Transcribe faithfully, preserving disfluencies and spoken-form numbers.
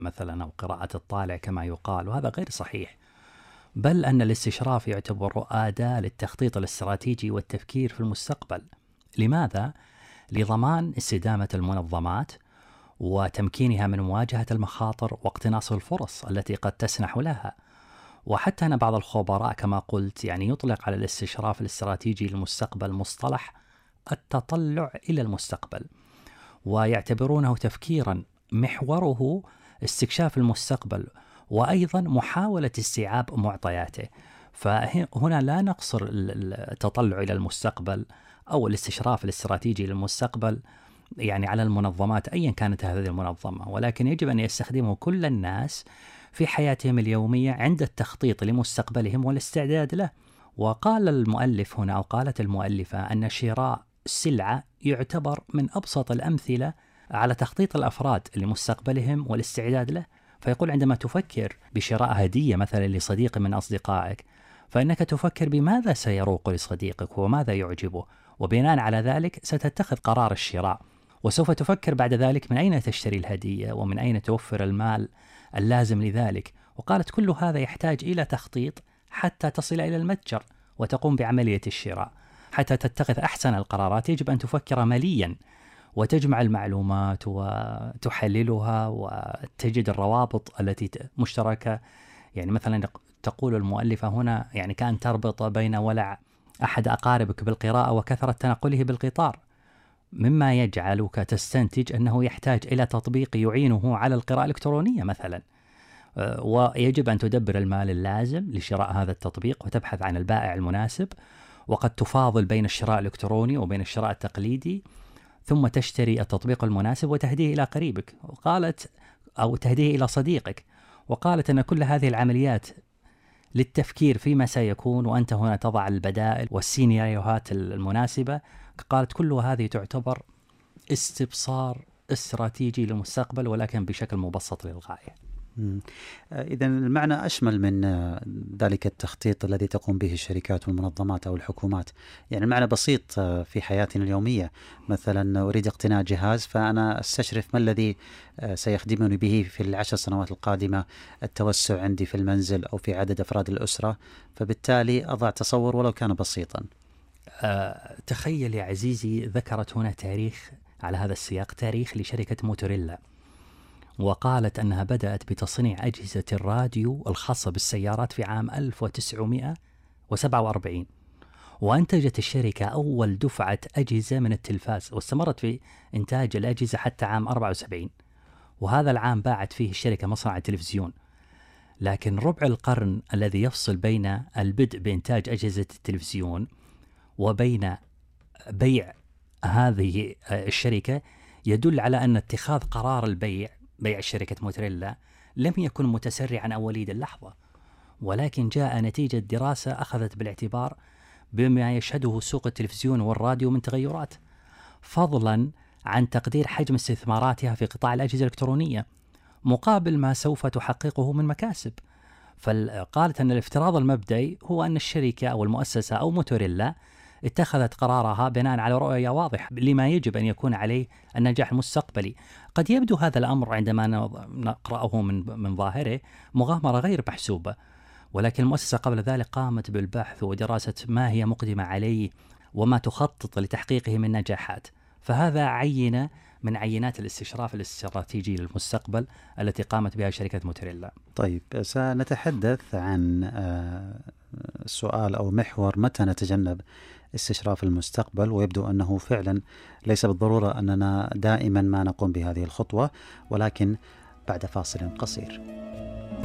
مثلا أو قراءة الطالع كما يقال، وهذا غير صحيح. بل أن الاستشراف يعتبر أداة للتخطيط الاستراتيجي والتفكير في المستقبل. لماذا؟ لضمان استدامة المنظمات وتمكينها من مواجهة المخاطر واقتناص الفرص التي قد تسنح لها. وحتى أن بعض الخبراء كما قلت يعني يطلق على الاستشراف الاستراتيجي للمستقبل مصطلح التطلع إلى المستقبل، ويعتبرونه تفكيرا محوره استكشاف المستقبل وأيضا محاولة استيعاب معطياته. فهنا لا نقصر التطلع إلى المستقبل أو الاستشراف الاستراتيجي للمستقبل يعني على المنظمات أيا كانت هذه المنظمة، ولكن يجب أن يستخدمه كل الناس في حياتهم اليومية عند التخطيط لمستقبلهم والاستعداد له. وقال المؤلف هنا أو قالت المؤلفة أن شراء السلعة يعتبر من أبسط الأمثلة على تخطيط الأفراد لمستقبلهم والاستعداد له. فيقول عندما تفكر بشراء هدية مثلا لصديق من أصدقائك، فإنك تفكر بماذا سيروق لصديقك وماذا يعجبه، وبناء على ذلك ستتخذ قرار الشراء. وسوف تفكر بعد ذلك من أين تشتري الهدية ومن أين توفر المال اللازم لذلك. وقالت كل هذا يحتاج إلى تخطيط حتى تصل إلى المتجر وتقوم بعملية الشراء. حتى تتخذ أحسن القرارات يجب أن تفكر مليا وتجمع المعلومات وتحللها وتجد الروابط التي مشتركة. يعني مثلا تقول المؤلفة هنا يعني كأن تربط بين ولع أحد أقاربك بالقراءة وكثرة تنقله بالقطار، مما يجعلك تستنتج أنه يحتاج إلى تطبيق يعينه على القراءة الإلكترونية مثلا. ويجب أن تدبر المال اللازم لشراء هذا التطبيق وتبحث عن البائع المناسب، وقد تفاضل بين الشراء الإلكتروني وبين الشراء التقليدي، ثم تشتري التطبيق المناسب وتهديه إلى قريبك وقالت أو تهديه إلى صديقك. وقالت أن كل هذه العمليات للتفكير فيما سيكون، وأنت هنا تضع البدائل والسيناريوهات المناسبة. قالت كل هذه تعتبر استبصار استراتيجي للمستقبل ولكن بشكل مبسط للغاية. إذا المعنى أشمل من ذلك التخطيط الذي تقوم به الشركات والمنظمات أو الحكومات. يعني المعنى بسيط في حياتنا اليومية. مثلا أريد اقتناء جهاز، فأنا أستشرف ما الذي سيخدمني به في العشر سنوات القادمة، التوسع عندي في المنزل أو في عدد أفراد الأسرة، فبالتالي أضع تصور ولو كان بسيطا. أه تخيل يا عزيزي، ذكرت هنا تاريخ على هذا السياق، تاريخ لشركة موتوريلا، وقالت أنها بدأت بتصنيع أجهزة الراديو الخاصة بالسيارات في عام ألف وتسعمائة وسبعة وأربعين، وأنتجت الشركة أول دفعة أجهزة من التلفاز، واستمرت في إنتاج الأجهزة حتى عام أربعة وسبعين، وهذا العام باعت فيه الشركة مصنع التلفزيون. لكن ربع القرن الذي يفصل بين البدء بإنتاج أجهزة التلفزيون وبين بيع هذه الشركة يدل على أن اتخاذ قرار البيع بيع شركة موتوريلا لم يكن متسرعا أو وليد اللحظة، ولكن جاء نتيجة دراسة أخذت بالاعتبار بما يشهده سوق التلفزيون والراديو من تغيرات، فضلا عن تقدير حجم استثماراتها في قطاع الأجهزة الإلكترونية مقابل ما سوف تحققه من مكاسب. فقالت أن الافتراض المبدئي هو أن الشركة أو المؤسسة أو موتوريلا اتخذت قرارها بناء على رؤية واضحة لما يجب أن يكون عليه النجاح المستقبلي. قد يبدو هذا الأمر عندما نقرأه من من ظاهره مغامرة غير محسوبة، ولكن المؤسسة قبل ذلك قامت بالبحث ودراسة ما هي مقدمة عليه وما تخطط لتحقيقه من نجاحات. فهذا عينة من عينات الاستشراف الاستراتيجي للمستقبل التي قامت بها شركة موتوريلا. طيب، سنتحدث عن سؤال أو محور: متى نتجنب استشراف المستقبل؟ ويبدو أنه فعلا ليس بالضرورة أننا دائما ما نقوم بهذه الخطوة، ولكن بعد فاصل قصير.